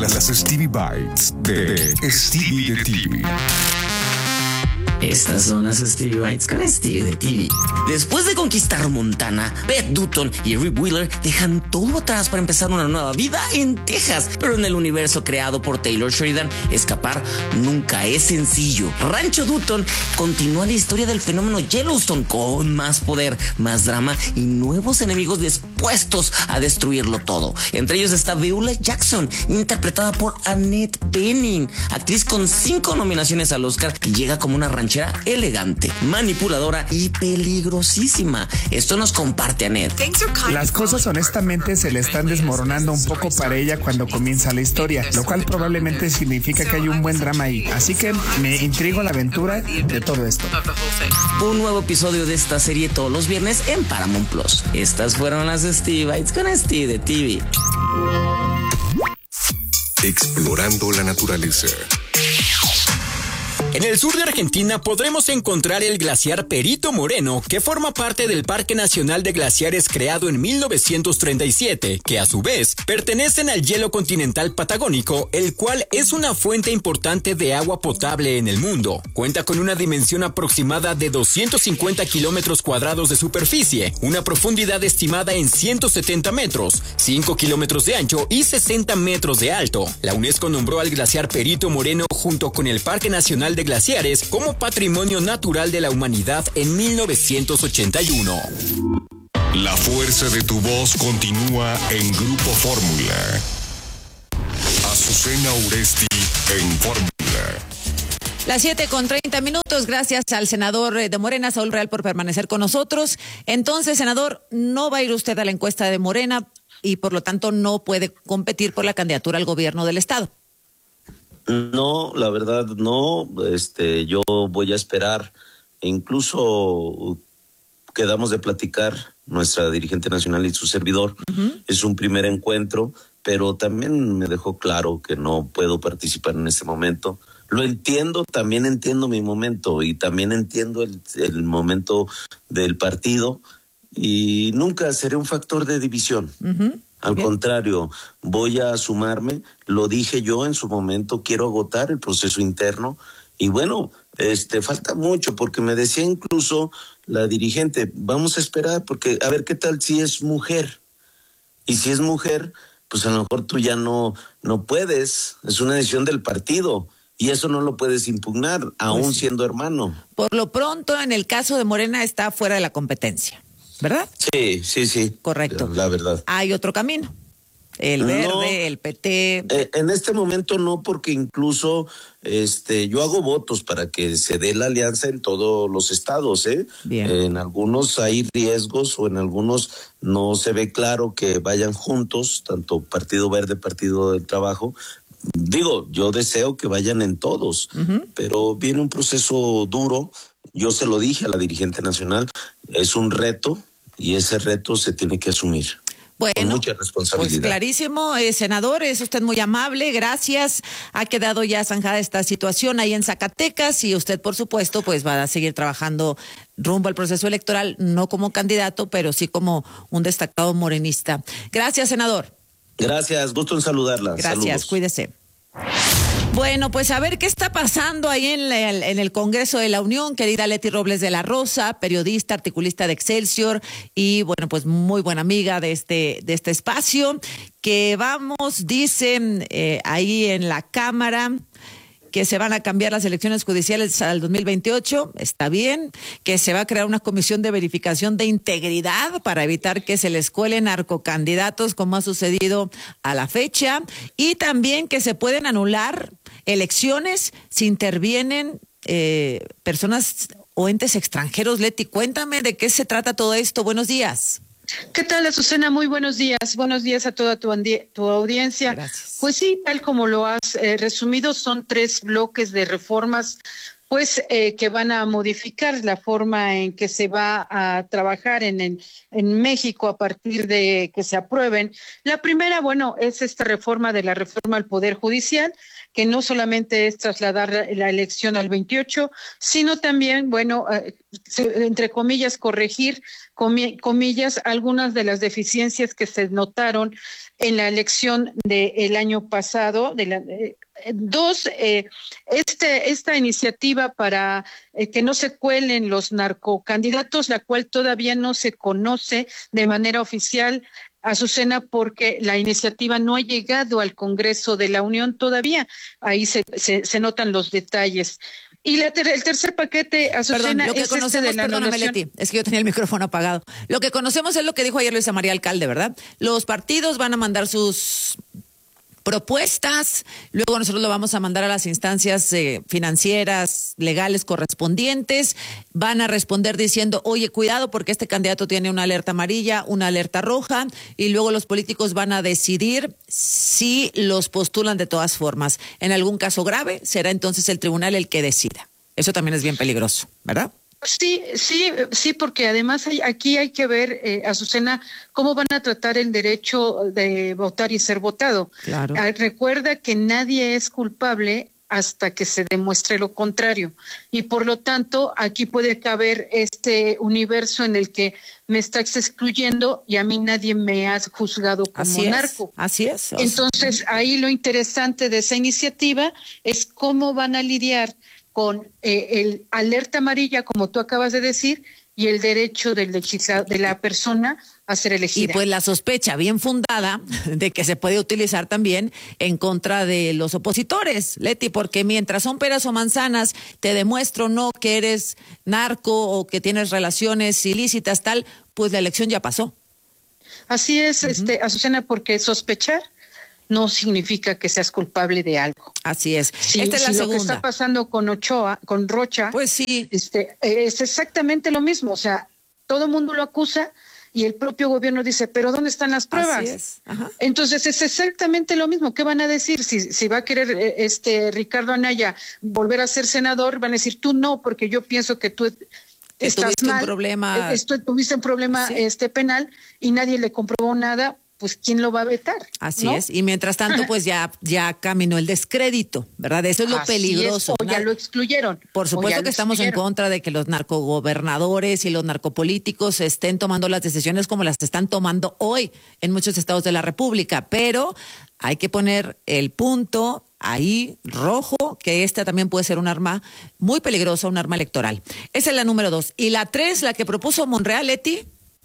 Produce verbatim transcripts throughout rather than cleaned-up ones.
las Stevie Bites de Stevie de T V. Estas son las Stevie Bites con Stevie de T V. Después de conquistar Montana, Beth Dutton y Rip Wheeler dejan todo atrás para empezar una nueva vida en Texas. Pero en el universo creado por Taylor Sheridan, escapar nunca es sencillo. Rancho Dutton continúa la historia del fenómeno Yellowstone con más poder, más drama y nuevos enemigos dispuestos a destruirlo todo. Entre ellos está Beulah Jackson, interpretada por Annette Bening, actriz con cinco nominaciones al Oscar, que llega como una ranchera elegante, manipuladora y peligrosísima. Esto nos comparte Annette. Las cosas honestamente se le están desmoronando un poco para ella cuando comienza la historia, lo cual probablemente significa que hay un buen drama ahí. Así que me intriga la aventura de todo esto. Un nuevo episodio de esta serie todos los viernes en Paramount Plus. Estas fueron las Stevie Bites con Stevie de T V. Explorando la naturaleza. En el sur de Argentina podremos encontrar el glaciar Perito Moreno, que forma parte del Parque Nacional de Glaciares creado en mil novecientos treinta y siete, que a su vez pertenecen al hielo continental patagónico, el cual es una fuente importante de agua potable en el mundo. Cuenta con una dimensión aproximada de doscientos cincuenta kilómetros cuadrados de superficie, una profundidad estimada en ciento setenta metros, cinco kilómetros de ancho y sesenta metros de alto. La UNESCO nombró al glaciar Perito Moreno junto con el Parque Nacional de Glaciares como Patrimonio Natural de la Humanidad en mil novecientos ochenta y uno. La fuerza de tu voz continúa en Grupo Fórmula. Azucena Uresti en Fórmula. Las siete con treinta minutos, gracias al senador de Morena, Saúl Real, por permanecer con nosotros. Entonces, senador, no va a ir usted a la encuesta de Morena y por lo tanto no puede competir por la candidatura al gobierno del estado. No, la verdad no, este, yo voy a esperar, e incluso quedamos de platicar, nuestra dirigente nacional y su servidor, uh-huh. Es un primer encuentro, pero también me dejó claro que no puedo participar en este momento. Lo entiendo, también entiendo mi momento y también entiendo el, el momento del partido y nunca seré un factor de división. Uh-huh. Al Bien. contrario, voy a sumarme, lo dije yo en su momento, quiero agotar el proceso interno y bueno, este falta mucho porque me decía incluso la dirigente, vamos a esperar porque a ver qué tal si es mujer y si es mujer, pues a lo mejor tú ya no, no puedes, es una decisión del partido y eso no lo puedes impugnar, aún pues, siendo hermano. Por lo pronto, en el caso de Morena está fuera de la competencia. ¿Verdad? Sí, sí, sí. Correcto. La verdad. Hay otro camino. El Verde, no, el P T. Eh, en este momento no, porque incluso este, yo hago votos para que se dé la alianza en todos los estados, ¿eh? Bien. En algunos hay riesgos o en algunos no se ve claro que vayan juntos, tanto Partido Verde, Partido del Trabajo. Digo, yo deseo que vayan en todos, uh-huh. pero viene un proceso duro. Yo se lo dije a la dirigente nacional, es un reto. Y ese reto se tiene que asumir. Bueno, con mucha responsabilidad. Pues clarísimo, eh, senador, es usted muy amable, gracias. Ha quedado ya zanjada esta situación ahí en Zacatecas y usted, por supuesto, pues va a seguir trabajando rumbo al proceso electoral, no como candidato, pero sí como un destacado morenista. Gracias, senador. Gracias, gusto en saludarla. Gracias, Saludos. Cuídese. Bueno, pues a ver qué está pasando ahí en, la, en el Congreso de la Unión, querida Leti Robles de la Rosa, periodista, articulista de Excelsior y bueno, pues muy buena amiga de este, de este espacio, que vamos, dicen eh, ahí en la Cámara, que se van a cambiar las elecciones judiciales al dos mil veintiocho, está bien, que se va a crear una comisión de verificación de integridad para evitar que se les cuelen narcocandidatos como ha sucedido a la fecha, y también que se pueden anular elecciones si intervienen eh, personas o entes extranjeros. Leti, cuéntame de qué se trata todo esto. Buenos días. ¿Qué tal, Azucena? Muy buenos días. Buenos días a toda tu, tu audiencia. Gracias. Pues sí, tal como lo has eh, resumido, son tres bloques de reformas pues eh, que van a modificar la forma en que se va a trabajar en, en, en México a partir de que se aprueben. La primera, bueno, es esta reforma de la reforma al Poder Judicial, que no solamente es trasladar la, la elección al veintiocho, sino también, bueno, eh, se, entre comillas, corregir, comi, comillas, algunas de las deficiencias que se notaron en la elección del año pasado. De la, eh, dos, eh, este, esta iniciativa para eh, que no se cuelen los narcocandidatos, la cual todavía no se conoce de manera oficial, Azucena, porque la iniciativa no ha llegado al Congreso de la Unión todavía. Ahí se, se, se notan los detalles. Y la ter el tercer paquete, Azucena, Perdón, lo que es conocemos, este de la perdóname, anulación. Leti, es que yo tenía el micrófono apagado. Lo que conocemos es lo que dijo ayer Luisa María Alcalde, ¿verdad? Los partidos van a mandar sus propuestas, luego nosotros lo vamos a mandar a las instancias eh, financieras, legales correspondientes, van a responder diciendo, oye, cuidado porque este candidato tiene una alerta amarilla, una alerta roja, y luego los políticos van a decidir si los postulan de todas formas. En algún caso grave, será entonces el tribunal el que decida. Eso también es bien peligroso, ¿verdad? Sí, sí, sí, porque además hay, aquí hay que ver, eh, Azucena, cómo van a tratar el derecho de votar y ser votado. Claro. Ah, recuerda que nadie es culpable hasta que se demuestre lo contrario. Y por lo tanto, aquí puede caber este universo en el que me estás excluyendo y a mí nadie me ha juzgado como así narco. Es, así es. Entonces, ahí lo interesante de esa iniciativa es cómo van a lidiar con eh, el alerta amarilla, como tú acabas de decir, y el derecho del legislador, de la persona a ser elegida. Y pues la sospecha bien fundada de que se puede utilizar también en contra de los opositores, Leti, porque mientras son peras o manzanas, te demuestro no que eres narco o que tienes relaciones ilícitas, tal, pues la elección ya pasó. Así es, uh-huh. este, Azucena, porque sospechar no significa que seas culpable de algo. Así es. Sí, Esta es la si segunda. Lo que está pasando con Ochoa, con Rocha, pues sí, este, es exactamente lo mismo. O sea, todo el mundo lo acusa y el propio gobierno dice, pero ¿dónde están las pruebas? Así es. Ajá. Entonces es exactamente lo mismo. ¿Qué van a decir? Si, si va a querer este Ricardo Anaya volver a ser senador, van a decir, tú no, porque yo pienso que tú estás tuviste mal, un problema, esto, tuviste un problema sí. este penal y nadie le comprobó nada. Pues ¿quién lo va a vetar? Así ¿no? es, y mientras tanto pues ya ya caminó el descrédito, ¿verdad? Eso es lo Así peligroso. Es, o ya lo excluyeron. Por supuesto que estamos en contra de que los narcogobernadores y los narcopolíticos estén tomando las decisiones como las están tomando hoy en muchos estados de la República, pero hay que poner el punto ahí rojo, que esta también puede ser un arma muy peligrosa, un arma electoral. Esa es la número dos. Y la tres, la que propuso Monreal, Leti.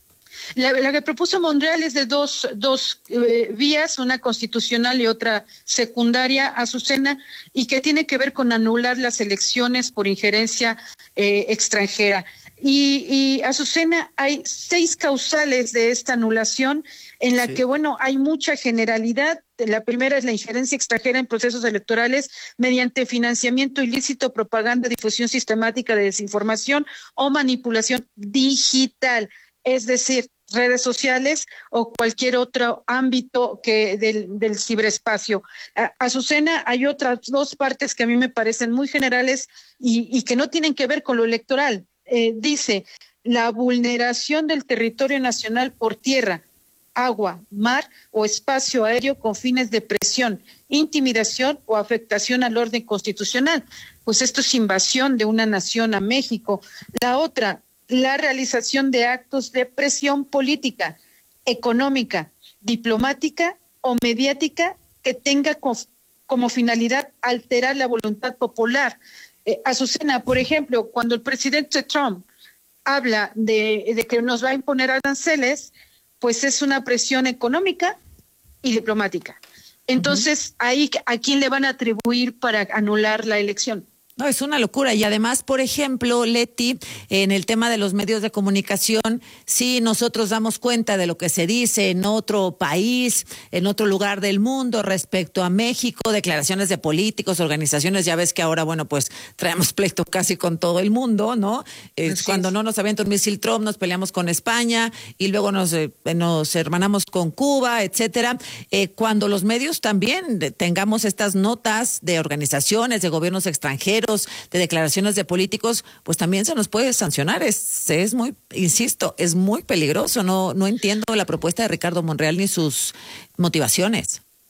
La, la que propuso Monreal es de dos, dos eh, vías, una constitucional y otra secundaria, Azucena, y que tiene que ver con anular las elecciones por injerencia eh, extranjera. Y, y Azucena, hay seis causales de esta anulación en la sí. que, bueno, hay mucha generalidad. La primera es la injerencia extranjera en procesos electorales mediante financiamiento ilícito, propaganda, difusión sistemática de desinformación o manipulación digital. Es decir, redes sociales o cualquier otro ámbito que del, del ciberespacio. A, Azucena, hay otras dos partes que a mí me parecen muy generales y, y que no tienen que ver con lo electoral. Eh, dice, la vulneración del territorio nacional por tierra, agua, mar o espacio aéreo con fines de presión, intimidación o afectación al orden constitucional. Pues esto es invasión de una nación a México. La otra, la realización de actos de presión política, económica, diplomática o mediática que tenga co como finalidad alterar la voluntad popular. Eh, Azucena, por ejemplo, cuando el presidente Trump habla de, de que nos va a imponer aranceles, pues es una presión económica y diplomática. Entonces, uh-huh. ahí, ¿a quién le van a atribuir para anular la elección? No, es una locura. Y además, por ejemplo, Leti, en el tema de los medios de comunicación, sí nosotros damos cuenta de lo que se dice en otro país, en otro lugar del mundo respecto a México, declaraciones de políticos, organizaciones, ya ves que ahora, bueno, pues traemos pleito casi con todo el mundo, ¿no? Eh, cuando no nos avienta un misil Trump, nos peleamos con España y luego nos, eh, nos hermanamos con Cuba, etcétera. Eh, cuando los medios también tengamos estas notas de organizaciones, de gobiernos extranjeros, de declaraciones de políticos, pues también se nos puede sancionar. Es, es muy, insisto, es muy peligroso. No, no entiendo la propuesta de Ricardo Monreal ni sus motivaciones.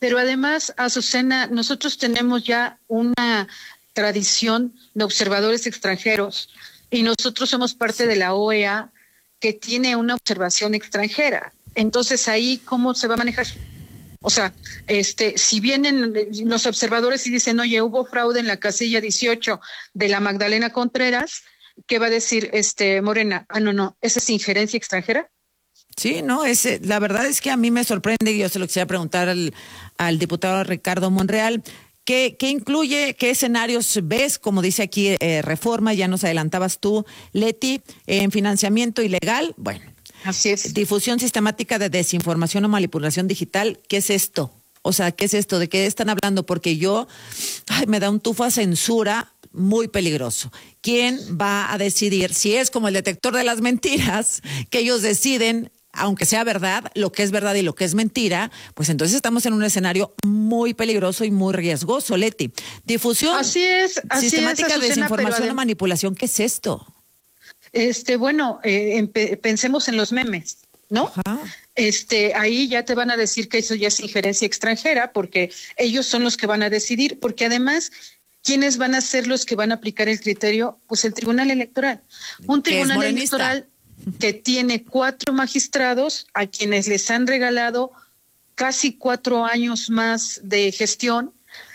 Pero además, Azucena, nosotros tenemos ya una tradición de observadores extranjeros y nosotros somos parte de la O E A que tiene una observación extranjera. Entonces, ahí, ¿cómo se va a manejar? O sea, este, si vienen los observadores y dicen, oye, hubo fraude en la casilla dieciocho de la Magdalena Contreras, ¿qué va a decir este Morena? Ah, no, no, ¿esa es injerencia extranjera? Sí, no, es, la verdad es que a mí me sorprende, y yo se lo quisiera preguntar al, al diputado Ricardo Monreal, ¿qué, qué incluye, qué escenarios ves, como dice aquí eh, Reforma, ya nos adelantabas tú, Leti, en financiamiento ilegal? Bueno. Así es. Difusión sistemática de desinformación o manipulación digital, ¿qué es esto? O sea, ¿qué es esto? ¿De qué están hablando? Porque yo, ay, me da un tufo a censura muy peligroso. ¿Quién va a decidir si es como el detector de las mentiras, que ellos deciden, aunque sea verdad, lo que es verdad y lo que es mentira? Pues entonces estamos en un escenario muy peligroso y muy riesgoso, Leti. Difusión así es, así sistemática es, Azucena, de desinformación pero o manipulación, ¿qué es esto? Este, bueno, eh, empe- pensemos en los memes, ¿no? Ajá. Este, ahí ya te van a decir que eso ya es injerencia extranjera, porque ellos son los que van a decidir, porque además, ¿quiénes van a ser los que van a aplicar el criterio? Pues el Tribunal Electoral. Un Tribunal Electoral que tiene cuatro magistrados a quienes les han regalado casi cuatro años más de gestión,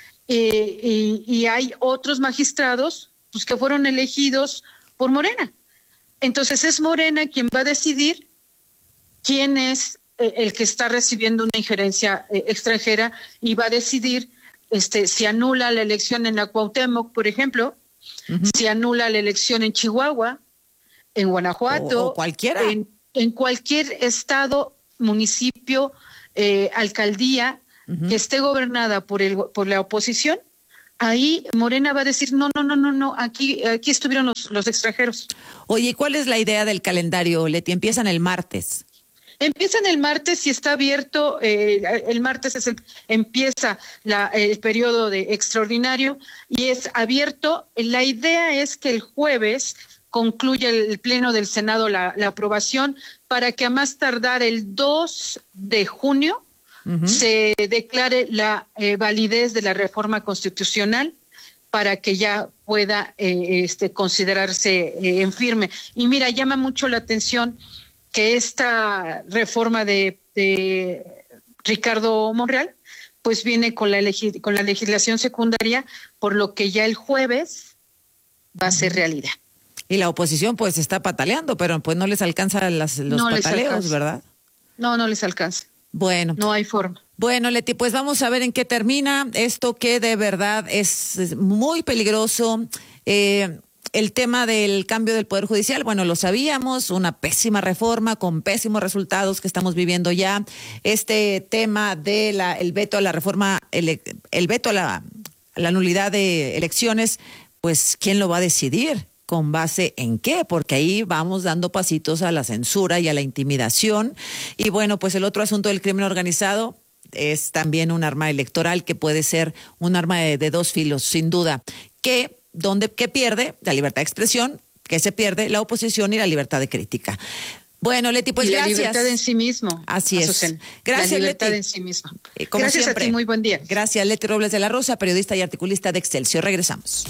eh, y, y hay otros magistrados pues, que fueron elegidos por Morena. Entonces es Morena quien va a decidir quién es eh, el que está recibiendo una injerencia eh, extranjera y va a decidir este, si anula la elección en la Cuauhtémoc, por ejemplo, uh-huh. si anula la elección en Chihuahua, en Guanajuato, o, o cualquiera. En, en cualquier estado, municipio, eh, alcaldía uh-huh. que esté gobernada por, el, por la oposición. Ahí Morena va a decir, no, no, no, no, no, aquí, aquí estuvieron los, los extranjeros. Oye, ¿cuál es la idea del calendario, Leti? Empiezan el martes. Empiezan el martes y está abierto, eh, el martes es el, empieza la, el periodo de extraordinario y es abierto. La idea es que el jueves concluya el pleno del Senado la, la aprobación para que a más tardar el dos de junio Uh-huh. se declare la eh, validez de la reforma constitucional para que ya pueda eh, este, considerarse eh, en firme. Y mira, llama mucho la atención que esta reforma de, de Ricardo Monreal pues viene con la, legi- con la legislación secundaria, por lo que ya el jueves va a ser realidad. Y la oposición pues está pataleando, pero pues no les alcanza las, los no pataleos, les alcanza. ¿Verdad? No, no les alcanza. Bueno. No hay forma. Bueno, Leti, pues vamos a ver en qué termina esto, que de verdad es, es muy peligroso. Eh, el tema del cambio del Poder Judicial, bueno, lo sabíamos, una pésima reforma con pésimos resultados que estamos viviendo ya. Este tema de la el veto a la reforma, el, el veto a la, a la nulidad de elecciones, pues ¿quién lo va a decidir? ¿Con base en qué? Porque ahí vamos dando pasitos a la censura y a la intimidación. Y bueno, pues el otro asunto del crimen organizado es también un arma electoral que puede ser un arma de, de dos filos, sin duda. ¿Qué, dónde, qué pierde? La libertad de expresión, que se pierde la oposición y la libertad de crítica. Bueno, Leti, pues y gracias. La libertad en sí mismo. Así es. Azucena. Gracias, la libertad Leti. en sí mismo. Eh, como gracias siempre. a ti, muy buen día. Gracias, Leti Robles de la Rosa, periodista y articulista de Excelsior. Regresamos.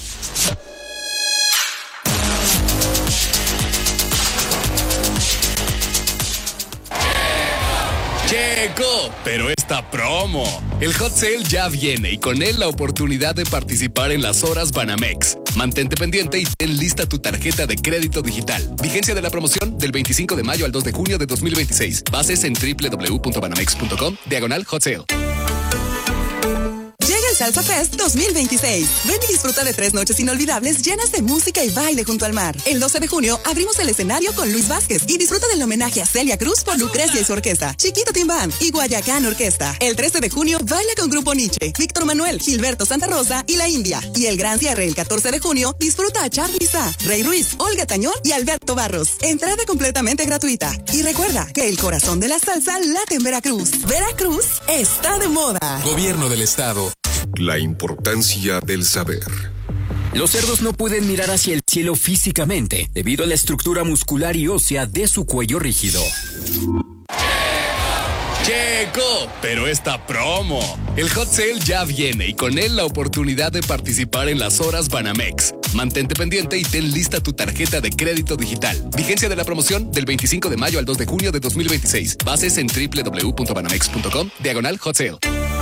Llegó, pero esta promo. El Hot Sale ya viene y con él la oportunidad de participar en las horas Banamex. Mantente pendiente y ten lista tu tarjeta de crédito digital. Vigencia de la promoción del veinticinco de mayo al dos de junio de dos mil veintiséis. Bases en doble u doble u doble u punto banamex punto com, diagonal Hot Sale. Llega el Salsa Fest dos mil veintiséis. Ven y disfruta de tres noches inolvidables llenas de música y baile junto al mar. El doce de junio abrimos el escenario con Luis Vázquez y disfruta del homenaje a Celia Cruz por Lucrecia y su orquesta, Chiquito Timbán y Guayacán Orquesta. El trece de junio baila con Grupo Nietzsche, Víctor Manuel, Gilberto Santa Rosa y La India. Y el gran cierre el catorce de junio disfruta a Charly Sá, Rey Ruiz, Olga Tañón y Alberto Barros. Entrada completamente gratuita. Y recuerda que el corazón de la salsa late en Veracruz. Veracruz está de moda. Gobierno del Estado. La importancia del saber. Los cerdos no pueden mirar hacia el cielo físicamente debido a la estructura muscular y ósea de su cuello rígido. Checo, pero esta promo. El Hot Sale ya viene y con él la oportunidad de participar en las horas Banamex. Mantente pendiente y ten lista tu tarjeta de crédito digital. Vigencia de la promoción del veinticinco de mayo al dos de junio de dos mil veintiséis. Bases en doble u doble u doble u punto banamex punto com, diagonal Hot Sale.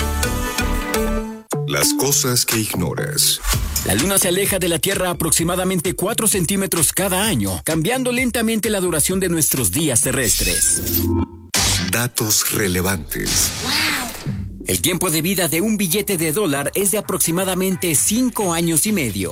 Las cosas que ignoras. La Luna se aleja de la Tierra aproximadamente cuatro centímetros cada año, cambiando lentamente la duración de nuestros días terrestres. Datos relevantes. El tiempo de vida de un billete de dólar es de aproximadamente cinco años y medio.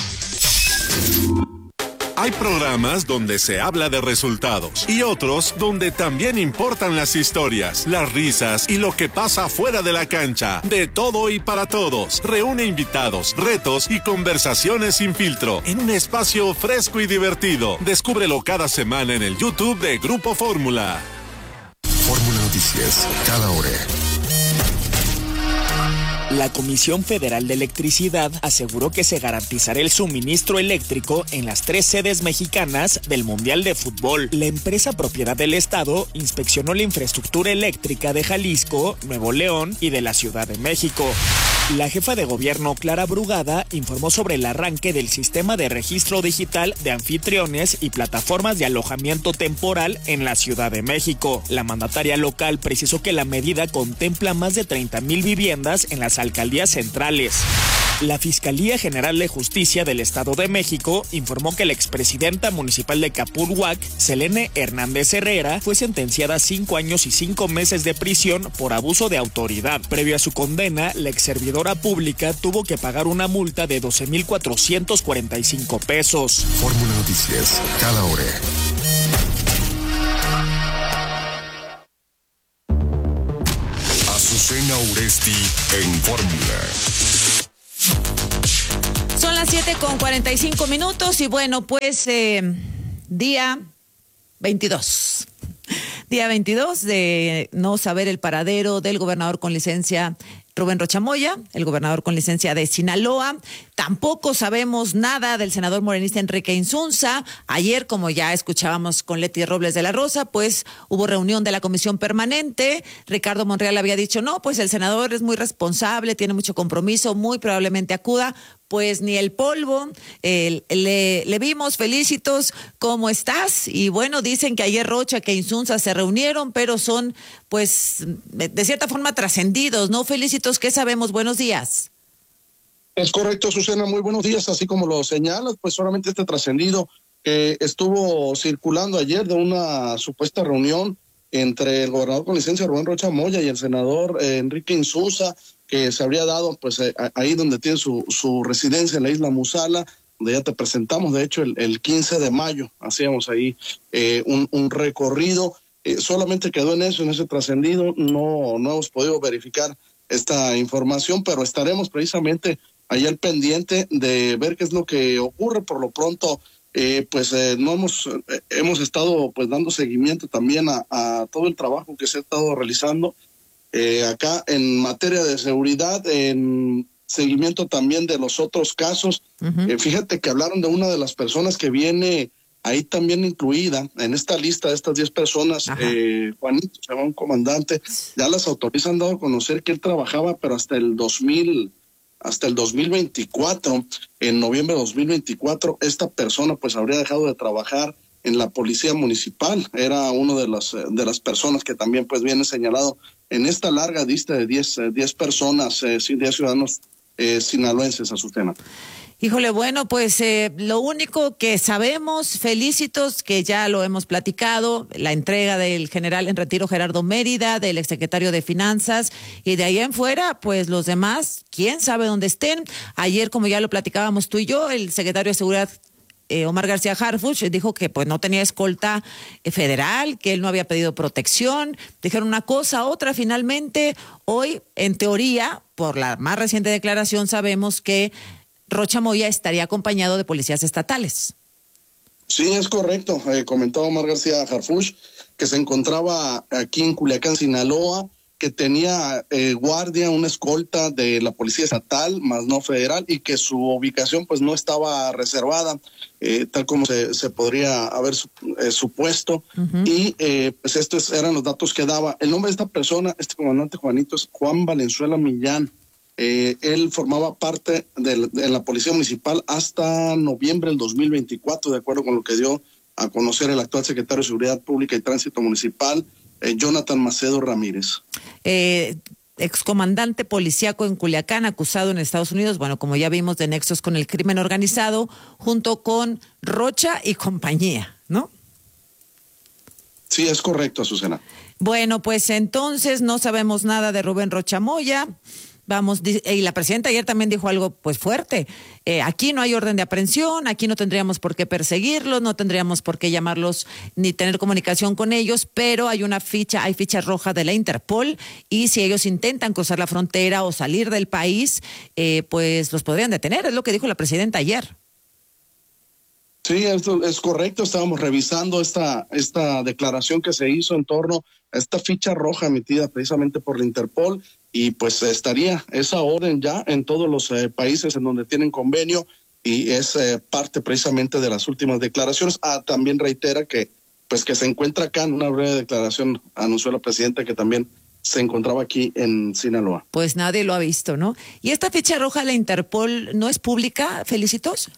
Hay programas donde se habla de resultados y otros donde también importan las historias, las risas y lo que pasa fuera de la cancha. De todo y para todos. Reúne invitados, retos y conversaciones sin filtro en un espacio fresco y divertido. Descúbrelo cada semana en el YouTube de Grupo Fórmula. Fórmula Noticias, cada hora. La Comisión Federal de Electricidad aseguró que se garantizará el suministro eléctrico en las tres sedes mexicanas del Mundial de Fútbol. La empresa propiedad del Estado inspeccionó la infraestructura eléctrica de Jalisco, Nuevo León y de la Ciudad de México. La jefa de gobierno, Clara Brugada, informó sobre el arranque del sistema de registro digital de anfitriones y plataformas de alojamiento temporal en la Ciudad de México. La mandataria local precisó que la medida contempla más de treinta mil viviendas en las alcaldías centrales. La Fiscalía General de Justicia del Estado de México informó que la expresidenta municipal de Capulhuac, Selene Hernández Herrera, fue sentenciada a cinco años y cinco meses de prisión por abuso de autoridad. Previo a su condena, la exservidora pública tuvo que pagar una multa de doce mil cuatrocientos cuarenta y cinco pesos. Fórmula Noticias, cada hora. Azucena Uresti en Fórmula. Son las siete con cuarenta y cinco minutos y bueno, pues eh, día veintidós. Día veintidós de no saber el paradero del gobernador con licencia Rubén Rocha Moya, el gobernador con licencia de Sinaloa. Tampoco sabemos nada del senador morenista Enrique Insunza. Ayer, como ya escuchábamos con Leti Robles de la Rosa, pues hubo reunión de la comisión permanente. Ricardo Monreal había dicho, no, pues el senador es muy responsable, tiene mucho compromiso, muy probablemente acuda. Pues ni el polvo, eh, le, le vimos, Felicitos, ¿cómo estás? Y bueno, dicen que ayer Rocha, que Insunza se reunieron, pero son, pues, de cierta forma trascendidos, ¿no? Felicitos, ¿qué sabemos? Buenos días. Es correcto, Susana, muy buenos días, así como lo señalas, pues solamente este trascendido que estuvo circulando ayer de una supuesta reunión entre el gobernador con licencia Rubén Rocha Moya y el senador eh, Enrique Insunza, que se habría dado pues eh, ahí donde tiene su, su residencia en la isla Musala, donde ya te presentamos, de hecho el, el quince de mayo hacíamos ahí eh, un, un recorrido, eh, solamente quedó en eso, en ese trascendido, no, no hemos podido verificar esta información, pero estaremos precisamente ahí al pendiente de ver qué es lo que ocurre. Por lo pronto, eh, pues eh, no hemos, eh, hemos estado pues dando seguimiento también a, a todo el trabajo que se ha estado realizando Eh, acá en materia de seguridad, en seguimiento también de los otros casos. Uh-huh. Eh, fíjate que hablaron de una de las personas que viene ahí también incluida en esta lista de estas diez personas, eh, Juanito, se llama un comandante, ya las autoridades han dado a conocer que él trabajaba, pero hasta el dos mil, hasta el dos mil veinticuatro, en noviembre de dos mil veinticuatro, esta persona pues habría dejado de trabajar en la policía municipal, era uno de las, de las personas que también pues viene señalado en esta larga lista de diez personas, eh, diez ciudadanos eh, sinaloenses, Azucena. Híjole, bueno, pues eh, lo único que sabemos, Felicitos, que ya lo hemos platicado, la entrega del general en retiro Gerardo Mérida, del exsecretario de Finanzas, y de ahí en fuera, pues los demás, quién sabe dónde estén. Ayer, como ya lo platicábamos tú y yo, el secretario de Seguridad, Eh, Omar García Harfuch, dijo que pues no tenía escolta eh, federal, que él no había pedido protección. Dijeron una cosa, otra. Finalmente, hoy, en teoría, por la más reciente declaración, sabemos que Rocha Moya estaría acompañado de policías estatales. Sí, es correcto. Eh, comentaba Omar García Harfuch que se encontraba aquí en Culiacán, Sinaloa, que tenía eh, guardia, una escolta de la policía estatal, más no federal, y que su ubicación pues no estaba reservada, eh, tal como se, se podría haber eh, supuesto. Uh-huh. Y eh, pues estos eran los datos que daba. El nombre de esta persona, este comandante Juanito, es Juan Valenzuela Millán. Eh, él formaba parte de, de la Policía Municipal hasta noviembre del dos mil veinticuatro, de acuerdo con lo que dio a conocer el actual secretario de Seguridad Pública y Tránsito Municipal, Eh, Jonathan Macedo Ramírez. Eh, excomandante policíaco en Culiacán, acusado en Estados Unidos, bueno, como ya vimos, de nexos con el crimen organizado, junto con Rocha y compañía, ¿no? Sí, es correcto, Azucena. Bueno, pues entonces no sabemos nada de Rubén Rocha Moya. Vamos, y la presidenta ayer también dijo algo pues fuerte. Eh, aquí no hay orden de aprehensión, aquí no tendríamos por qué perseguirlos, no tendríamos por qué llamarlos ni tener comunicación con ellos, pero hay una ficha, hay ficha roja de la Interpol y si ellos intentan cruzar la frontera o salir del país, eh, pues los podrían detener, es lo que dijo la presidenta ayer. Sí, esto es correcto. Estábamos revisando esta, esta declaración que se hizo en torno a esta ficha roja emitida precisamente por la Interpol y pues estaría esa orden ya en todos los eh, países en donde tienen convenio y es eh, parte precisamente de las últimas declaraciones. Ah, también reitera que pues que se encuentra acá en una breve declaración, anunció la presidenta que también se encontraba aquí en Sinaloa. Pues nadie lo ha visto, ¿no? ¿Y esta ficha roja de la Interpol no es pública, Felicitos?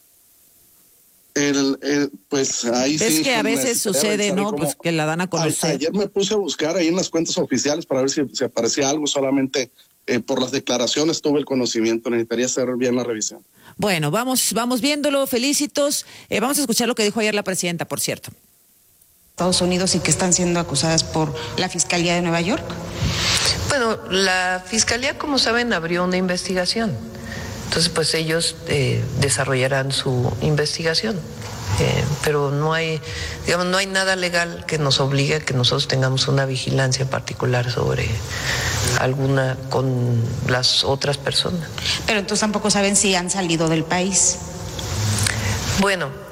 El, el, pues ahí es sí. que a veces sucede, ¿no? Pues que la dan a conocer. A, ayer me puse a buscar ahí en las cuentas oficiales para ver si, si aparecía algo, solamente eh, por las declaraciones tuve el conocimiento, necesitaría hacer bien la revisión. Bueno, vamos, vamos viéndolo, Felicitos. Eh, vamos a escuchar lo que dijo ayer la presidenta, por cierto. Estados Unidos y que están siendo acusadas por la Fiscalía de Nueva York. Bueno, la Fiscalía, como saben, abrió una investigación. Entonces, pues ellos eh, desarrollarán su investigación, eh, pero no hay, digamos, no hay nada legal que nos obligue a que nosotros tengamos una vigilancia particular sobre alguna con las otras personas. Pero entonces tampoco saben si han salido del país. Bueno.